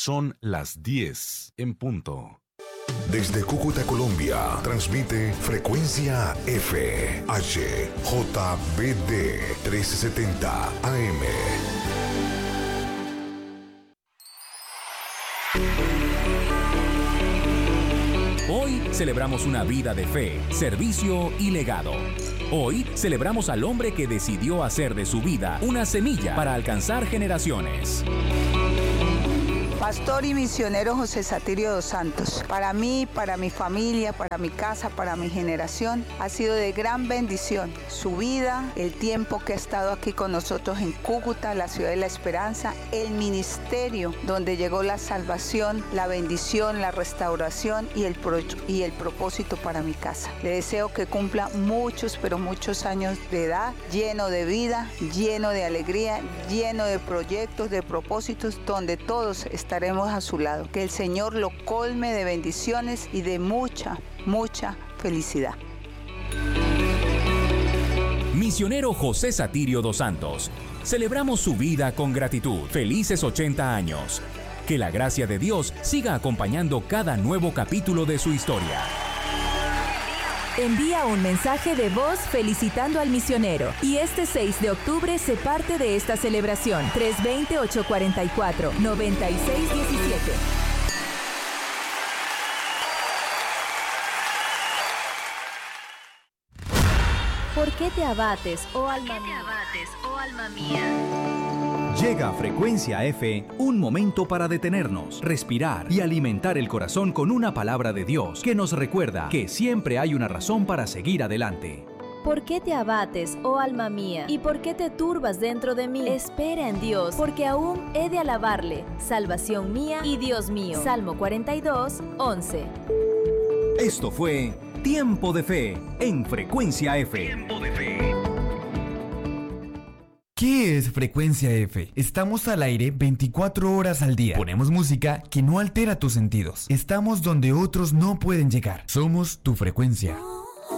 Son las 10 en punto. Desde Cúcuta, Colombia, transmite Frecuencia F, HJBD 1370 AM. Hoy celebramos una vida de fe, servicio y legado. Hoy celebramos al hombre que decidió hacer de su vida una semilla para alcanzar generaciones. Pastor y misionero José Satirio dos Santos, para mí, para mi familia, para mi casa, para mi generación, ha sido de gran bendición su vida, el tiempo que ha estado aquí con nosotros en Cúcuta, la ciudad de la esperanza, el ministerio donde llegó la salvación, la bendición, la restauración y el propósito para mi casa. Le deseo que cumpla muchos, pero muchos años de edad, lleno de vida, lleno de alegría, lleno de proyectos, de propósitos, donde todos estaremos a su lado. Que el Señor lo colme de bendiciones y de mucha, mucha felicidad. Misionero José Satirio dos Santos. Celebramos su vida con gratitud. Felices 80 años. Que la gracia de Dios siga acompañando cada nuevo capítulo de su historia. Envía un mensaje de voz felicitando al misionero y este 6 de octubre se parte de esta celebración. 320-844-9617. ¿Por qué te abates, oh alma mía? Llega a Frecuencia F, un momento para detenernos, respirar y alimentar el corazón con una palabra de Dios que nos recuerda que siempre hay una razón para seguir adelante. ¿Por qué te abates, oh alma mía? ¿Y por qué te turbas dentro de mí? Espera en Dios, porque aún he de alabarle, salvación mía y Dios mío. Salmo 42, 11. Esto fue Tiempo de Fe en Frecuencia F. Tiempo de Fe. ¿Qué es Frecuencia F? Estamos al aire 24 horas al día. Ponemos música que no altera tus sentidos. Estamos donde otros no pueden llegar. Somos tu frecuencia.